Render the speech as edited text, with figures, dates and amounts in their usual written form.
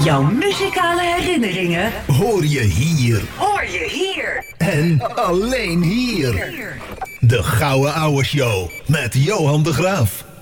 Jouw muzikale herinneringen hoor je hier. Hoor je hier. En alleen hier. De Gouden Ouwe Show met Johan de Graaf.